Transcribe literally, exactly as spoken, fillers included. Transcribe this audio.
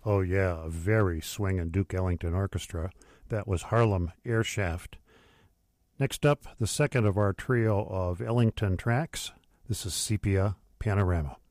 Oh, yeah, a very swingin' Duke Ellington orchestra. That was Harlem Airshaft. Next up, the second of our trio of Ellington tracks. This is Sepia Panorama.